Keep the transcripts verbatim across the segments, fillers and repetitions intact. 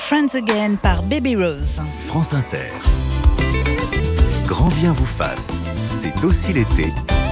Friends Again par Baby Rose. France Inter. Grand bien vous fasse, c'est aussi l'été.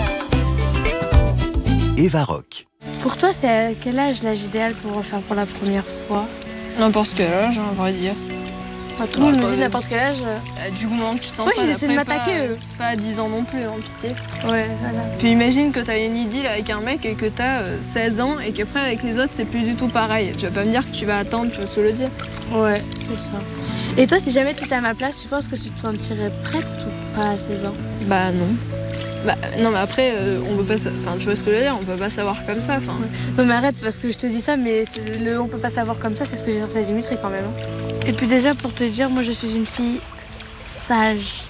Eva Rock. Pour toi, c'est à quel âge l'âge idéal pour en faire pour la première fois? N'importe quel âge, hein, à vrai dire. Enfin, tout le monde me dit n'importe quel âge. Euh, du moment que tu te sens Moi, pas ils essaient de d'après, m'attaquer, pas, eux. pas à dix ans non plus, en pitié. Ouais, voilà. Puis imagine que t'as une idylle avec un mec et que t'as euh, seize ans et qu'après avec les autres c'est plus du tout pareil. Tu vas pas me dire que tu vas attendre, tu vois ce que je veux dire? Ouais, c'est ça. Et toi, si jamais tu étais à ma place, tu penses que tu te sentirais prête ou pas à seize ans? Bah non. Bah non mais après euh, on peut pas, enfin tu vois ce que je veux dire, on peut pas savoir comme ça. Enfin. Non mais arrête parce que je te dis ça, mais c'est le on peut pas savoir comme ça, c'est ce que j'ai sorti à Dimitri quand même. Et puis déjà pour te dire, moi je suis une fille sage.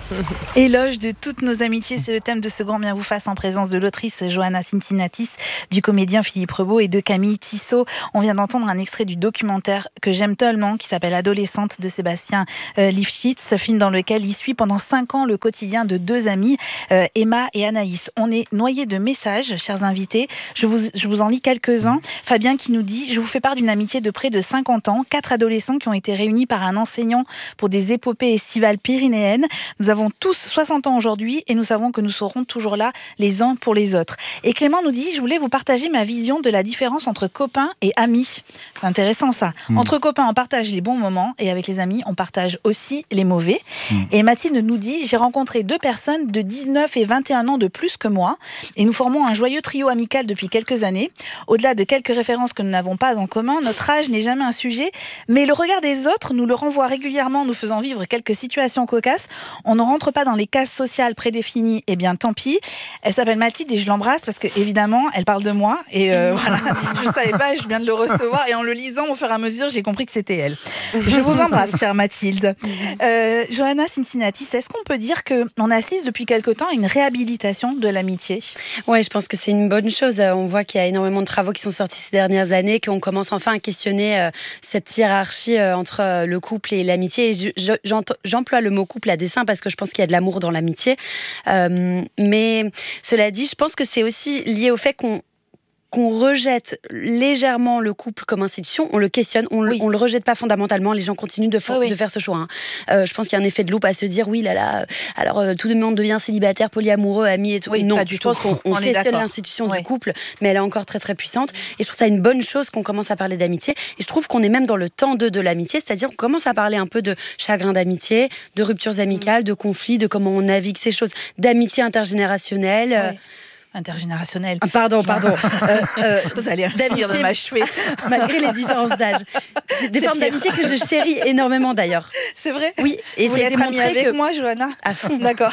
Éloge de toutes nos amitiés, c'est le thème de ce Grand bien vous fasse en présence de l'autrice Johanna Cincinnatis, du comédien Philippe Rebaud et de Camille Tissot. On vient d'entendre un extrait du documentaire que j'aime tellement, qui s'appelle Adolescente de Sébastien euh, Lifshitz, film dans lequel il suit pendant cinq ans le quotidien de deux amies, euh, Emma et Anaïs. On est noyé de messages, chers invités. Je vous, je vous en lis quelques-uns. Fabien qui nous dit « Je vous fais part d'une amitié de près de cinquante ans, quatre adolescents qui ont été réunis par un enseignant pour des épopées estivales pyrénéennes. Nous avons tous soixante ans aujourd'hui et nous savons que nous serons toujours là les uns pour les autres. » Et Clément nous dit « Je voulais vous partager ma vision de la différence entre copains et amis. » C'est intéressant ça. Mmh. Entre copains, on partage les bons moments et avec les amis, on partage aussi les mauvais. Mmh. Et Mathilde nous dit « J'ai rencontré deux personnes de dix-neuf et vingt et un ans de plus que moi et nous formons un joyeux trio amical depuis quelques années. Au-delà de quelques références que nous n'avons pas en commun, notre âge n'est jamais un sujet, mais le regard des autres nous le renvoie régulièrement, nous faisant vivre quelques situations cocasses. On ne rentre pas dans les cases sociales prédéfinies, eh bien tant pis. » Elle s'appelle Mathilde et je l'embrasse parce que évidemment elle parle de moi et euh, voilà, je ne savais pas, je viens de le recevoir et en le lisant au fur et à mesure j'ai compris que c'était elle. Je vous embrasse, chère Mathilde. Euh, Johanna Cincinnatis, est-ce qu'on peut dire qu'on assiste depuis quelque temps à une réhabilitation de l'amitié? Ouais, je pense que c'est une bonne chose. On voit qu'il y a énormément de travaux qui sont sortis ces dernières années, qu'on commence enfin à questionner euh, cette hiérarchie euh, entre euh, le couple et l'amitié. Et je, je, j'emploie le mot couple à dessein parce que je pense qu'il y a de l'amour dans l'amitié. Euh, mais cela dit, je pense que c'est aussi lié au fait qu'on qu'on rejette légèrement le couple comme institution, on le questionne, on, oui. on le rejette pas fondamentalement, les gens continuent de, for- oui, oui. de faire ce choix. Hein. Euh, je pense qu'il y a un effet de loupe à se dire, oui là là, alors euh, tout le monde devient célibataire, polyamoureux, ami et tout. Oui, non, pas du je tout. pense qu'on on on questionne l'institution oui. du couple, mais elle est encore très très puissante. Et je trouve ça une bonne chose qu'on commence à parler d'amitié. Et je trouve qu'on est même dans le temps de, de l'amitié, c'est-à-dire qu'on commence à parler un peu de chagrin d'amitié, de ruptures amicales, de conflits, de comment on navigue ces choses, d'amitié intergénérationnelle. Oui. Intergénérationnel. Ah, pardon, pardon. euh, euh, Vous allez finir de m'achever. Malgré les différences d'âge. C'est des c'est formes pire. D'amitié que je chéris énormément d'ailleurs. C'est vrai? Oui. Et vous voulez être amie avec que... moi, Johanna? À fond. D'accord.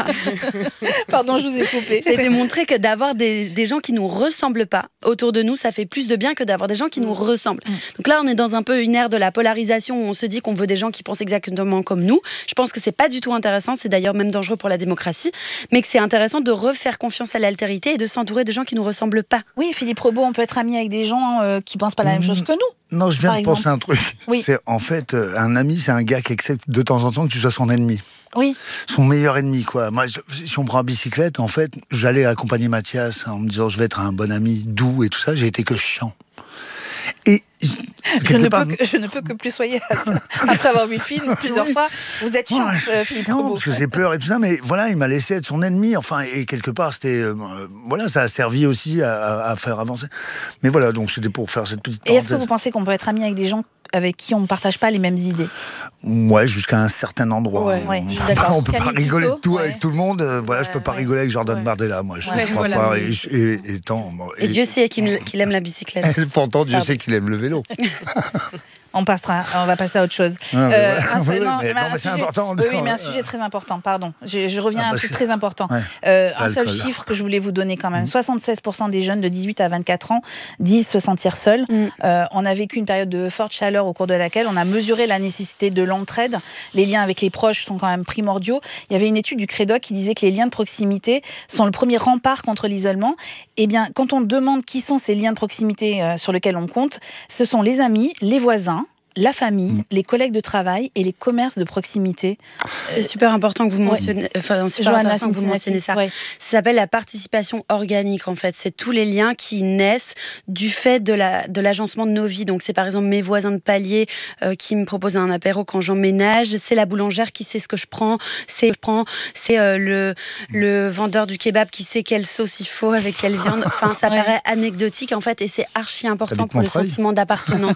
Pardon, je vous ai coupé. C'est démontré que d'avoir des, des gens qui nous ressemblent pas autour de nous, ça fait plus de bien que d'avoir des gens qui mmh. nous ressemblent. Mmh. Donc là, on est dans un peu une ère de la polarisation où on se dit qu'on veut des gens qui pensent exactement comme nous. Je pense que c'est pas du tout intéressant. C'est d'ailleurs même dangereux pour la démocratie. Mais que c'est intéressant de refaire confiance à l'altérité et de s'entourer de gens qui ne nous ressemblent pas. Oui, Philippe Rebaud, on peut être ami avec des gens euh, qui ne pensent pas la même chose que nous. Non, je viens de penser un truc. Oui. C'est, en fait, euh, un ami, c'est un gars qui accepte de temps en temps que tu sois son ennemi. Oui. Son meilleur ennemi, quoi. Moi, je, si on prend en bicyclette, en fait, j'allais accompagner Mathias en me disant je vais être un bon ami doux et tout ça. J'ai été que chiant. Et je ne, part... que, je ne peux que plus soyer à ça. Après avoir vu le film plusieurs oui. fois, vous êtes chiant, ouais, euh, Philippe Rebaud. Parce que j'ai peur et tout ça, mais voilà, il m'a laissé être son ennemi. Enfin, et quelque part, c'était, euh, voilà, ça a servi aussi à, à faire avancer. Mais voilà, donc c'était pour faire cette petite. Et est-ce que vous pensez qu'on peut être ami avec des gens avec qui on ne partage pas les mêmes idées? Ouais, jusqu'à un certain endroit. Ouais, ouais, on je suis d'accord. on peut Camille pas rigoler de tout ouais. avec tout le monde. Euh, voilà, ouais, je peux pas ouais. rigoler avec Jordan ouais. Bardella, moi. Je ne ouais, crois voilà, pas. Oui. Et, et, et, tant, et, et Dieu sait qu'il, qu'il aime la bicyclette. Et pourtant, Dieu Pardon. sait qu'il aime le vélo. On passera, on va passer à autre chose. Ah, euh, voilà. un, oui, non, mais, non, mais c'est sujet, important. Oui, oui, mais un sujet très important, pardon. Je, je reviens ah, à un truc très important. Ouais. Euh, un seul chiffre que je voulais vous donner quand même. Mmh. soixante-seize pour cent des jeunes de dix-huit à vingt-quatre ans disent se sentir seuls. Mmh. Euh, on a vécu une période de forte chaleur au cours de laquelle on a mesuré la nécessité de l'entraide. Les liens avec les proches sont quand même primordiaux. Il y avait une étude du Crédoc qui disait que les liens de proximité sont le premier rempart contre l'isolement. Eh bien, quand on demande qui sont ces liens de proximité euh, sur lesquels on compte, ce sont les amis, les voisins, la famille, mmh. les collègues de travail et les commerces de proximité. C'est super important que vous mentionnez, ouais. enfin, super Johanna intéressant que vous mentionnez ça. Ouais. Ça s'appelle la participation organique, en fait. C'est tous les liens qui naissent du fait de, la, de l'agencement de nos vies. Donc, c'est par exemple mes voisins de palier euh, qui me proposent un apéro quand j'emménage. C'est la boulangère qui sait ce que je prends. C'est, je prends, c'est euh, le, le vendeur du kebab qui sait quelle sauce il faut, avec quelle viande. Enfin, ça ouais. paraît anecdotique, en fait, et c'est archi important pour le sentiment d'appartenance.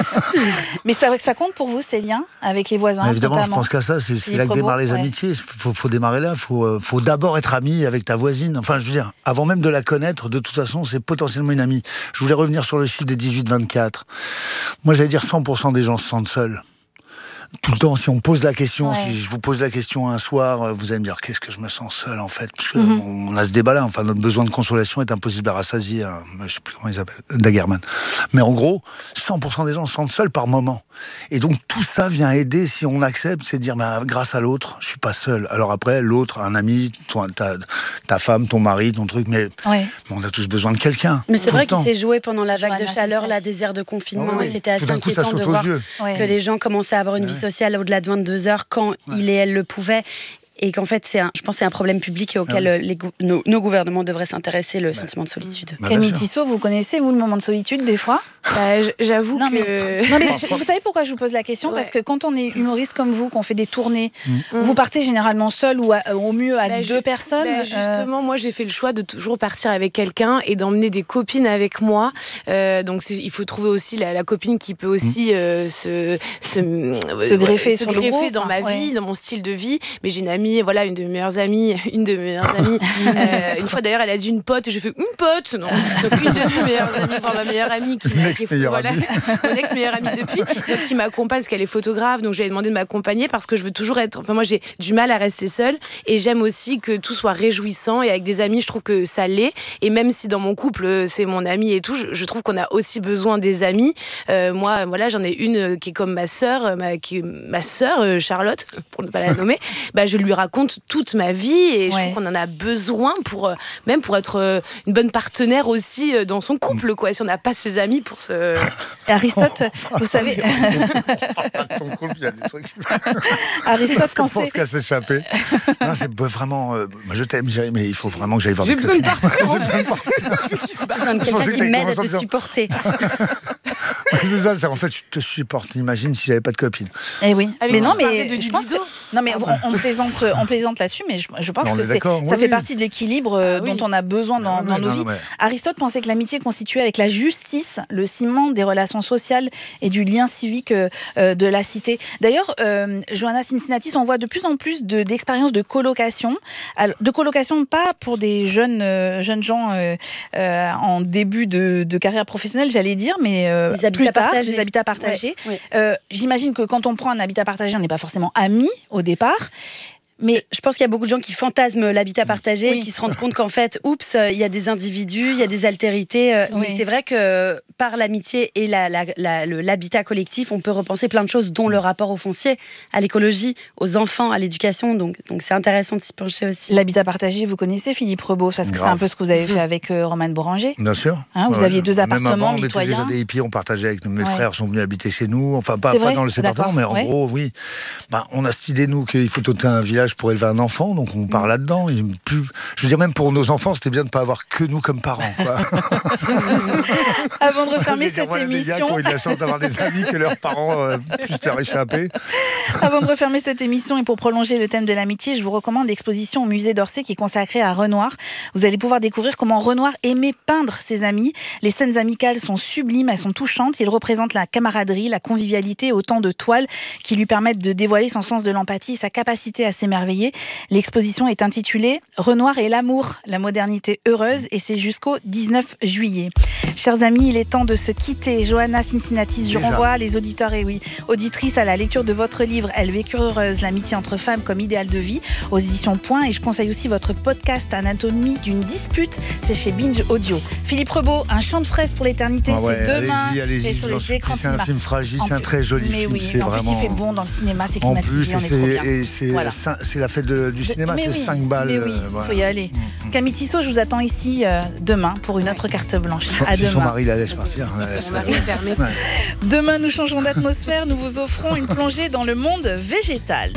Mais c'est vrai que ça compte pour vous, ces liens avec les voisins. Mais évidemment, notamment. Je pense qu'à ça, c'est, c'est là que démarrent les ouais. amitiés. Il faut, faut démarrer là. Il faut, faut d'abord être ami avec ta voisine. Enfin, je veux dire, avant même de la connaître, de toute façon, c'est potentiellement une amie. Je voulais revenir sur le chiffre des dix-huit vingt-quatre. Moi, j'allais dire cent pour cent des gens se sentent seuls. Tout le temps, si on pose la question, ouais. si je vous pose la question un soir, vous allez me dire qu'est-ce que je me sens seul en fait, parce que mm-hmm. on a ce débat-là. Enfin, notre besoin de consolation est impossible à rassasier. Hein, je sais plus comment ils appellent, Dagerman. Mais en gros, cent pour cent des gens se sentent seuls par moment. Et donc tout ça vient aider si on accepte, c'est de dire, bah, grâce à l'autre, je suis pas seul. Alors après, l'autre, un ami, toi, ta, ta femme, ton mari, ton truc, mais ouais. on a tous besoin de quelqu'un. Mais c'est vrai qu'il s'est joué pendant la vague Johanna de chaleur, la désert de confinement, oh, oui. et c'était assez inquiétant de voir ouais. que les gens commençaient à avoir une ouais. vie sociale au-delà de vingt-deux heures quand ouais. il et elle le pouvaient. Et qu'en fait, c'est un, je pense que c'est un problème public auquel ah oui. les, nos, nos gouvernements devraient s'intéresser, le bah, sentiment de solitude. Bah, Camille Tissot, vous connaissez, vous, le moment de solitude, des fois ? bah, J'avoue non, que... Mais, non, mais vous savez pourquoi je vous pose la question ? ouais. Parce que quand on est humoriste comme vous, qu'on fait des tournées, mmh. vous partez généralement seul ou à, au mieux à bah, deux je, personnes. Bah, justement, euh... moi, j'ai fait le choix de toujours partir avec quelqu'un et d'emmener des copines avec moi. Euh, donc, c'est, il faut trouver aussi la, la copine qui peut aussi mmh. euh, se, se, se greffer, ouais, sur se greffer le groupe, dans ma ouais. vie, dans mon style de vie. Mais j'ai une amie, voilà, une de mes meilleures amies, une de mes meilleures amies. euh, une fois d'ailleurs, elle a dit une pote, et je fais une pote, non. Donc une de mes meilleures amies, enfin ma meilleure amie qui m'a qui, voilà, mon ex meilleure amie depuis, donc qui m'accompagne parce qu'elle est photographe, donc je lui ai demandé de m'accompagner parce que je veux toujours être. Enfin moi j'ai du mal à rester seule et j'aime aussi que tout soit réjouissant et avec des amis, je trouve que ça l'est. Et même si dans mon couple c'est mon amie et tout, je, je trouve qu'on a aussi besoin des amis. Euh, moi voilà, j'en ai une qui est comme ma sœur, ma, qui, ma sœur Charlotte, pour ne pas la nommer. Bah je lui raconte toute ma vie et je ouais. trouve qu'on en a besoin pour euh, même pour être euh, une bonne partenaire aussi euh, dans son couple quoi. Si on n'a pas ses amis pour se Aristote, oh, vous savez ton couple, il y a des trucs. Aristote quand je pense c'est qu'à s'échapper. Non, c'est vraiment euh, je t'aime Jérémy, mais il faut vraiment que j'aille voir. J'ai besoin de partir. J'ai besoin de partir. Quelqu'un qui m'aide à te supporter. C'est ça, c'est en fait je te supporte. Imagine si j'avais pas de copine. Eh oui. Avec mais non je mais je pense que non mais on, on plaisante on plaisante là-dessus mais je, je pense non, que c'est, ça oui, fait oui. partie de l'équilibre ah, dont oui. on a besoin dans, non, dans nos non, vies. Non, mais... Aristote pensait que l'amitié constituait avec la justice le ciment des relations sociales et du lien civique euh, de la cité. D'ailleurs, euh, Johanna Cincinnatis, on voit de plus en plus de, d'expériences de colocation. Alors, de colocation, pas pour des jeunes, euh, jeunes gens euh, euh, en début de, de carrière professionnelle, j'allais dire, mais euh, des plus tard, partagés. des habitats partagés. Ouais, ouais. Euh, j'imagine que quand on prend un habitat partagé, on n'est pas forcément amis au départ. Mais je pense qu'il y a beaucoup de gens qui fantasment l'habitat partagé oui. et qui se rendent compte qu'en fait, oups, il y a des individus, il y a des altérités. Oui. Mais c'est vrai que par l'amitié et la, la, la, le, l'habitat collectif, on peut repenser plein de choses, dont le rapport au foncier, à l'écologie, aux enfants, à l'éducation. Donc, donc c'est intéressant de s'y pencher aussi. L'habitat partagé, vous connaissez Philippe Rebaud, parce que Grave. c'est un peu ce que vous avez fait avec euh, Romane Bouranger. Bien sûr. Hein, vous ouais. aviez deux Même appartements avant, mitoyens. On était et puis on partageait avec nous. Mes ouais. frères sont venus habiter chez nous. Enfin, pas, pas dans le sépartement, mais en ouais. gros, oui. Ben, on a cette idée, nous, qu'il faut doter un village pour élever un enfant. Donc on part là-dedans. Et plus... Je veux dire, même pour nos enfants, c'était bien de ne pas avoir que nous comme parents. Quoi. Avant de refermer cette dire, émission... Les gars qui ont eu de la chance d'avoir des amis que leurs parents euh, puissent leur échapper. Avant de refermer cette émission et pour prolonger le thème de l'amitié, je vous recommande l'exposition au musée d'Orsay qui est consacrée à Renoir. Vous allez pouvoir découvrir comment Renoir aimait peindre ses amis. Les scènes amicales sont sublimes, elles sont touchantes. Il représente la camaraderie, la convivialité, autant de toiles qui lui permettent de dévoiler son sens de l'empathie et sa capacité à s'émerveiller. L'exposition est intitulée « Renoir et l'amour, la modernité heureuse » et c'est jusqu'au dix-neuf juillet. Chers amis, il est temps de se quitter. Johanna Cincinnatis, je renvoie les auditeurs et oui, auditrices à la lecture de votre livre « Elles vécurent heureuses, l'amitié entre femmes comme idéal de vie » aux éditions Point. Et je conseille aussi votre podcast « Anatomie d'une dispute », c'est chez Binge Audio. Philippe Rebaud, un chant de fraise pour l'éternité, ah ouais, c'est demain allez-y, allez-y, et sur les écrans de cinéma. C'est un film fragile, en c'est un très joli mais film. Oui, c'est en vraiment... plus il fait bon dans le cinéma, c'est en climatisé, plus, on est c'est, trop bien. Et c'est voilà. c'est la fête de, du cinéma, mais c'est oui, cinq balles. Mais oui, il euh, voilà. faut y aller. Mmh. Camille Tissot, je vous attends ici euh, demain pour une autre carte blanche. À Si demain. son mari la laisse partir. La laisse, Son mari ouais. permet. Ouais. Demain, nous changeons d'atmosphère. Nous vous offrons une plongée dans le monde végétal.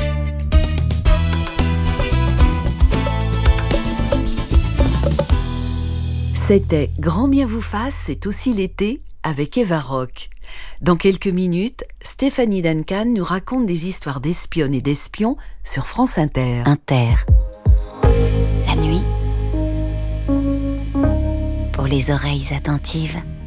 C'était Grand bien vous fasse, c'est aussi l'été avec Eva Rock. Dans quelques minutes, Stéphanie Duncan nous raconte des histoires d'espionnes et d'espions sur France Inter. Inter. La nuit, pour les oreilles attentives.